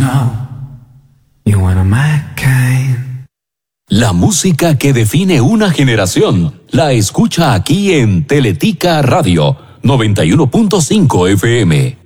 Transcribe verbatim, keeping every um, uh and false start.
You one of my kind. La música que define una generación la escucha aquí en Teletica Radio noventa y uno punto cinco F M.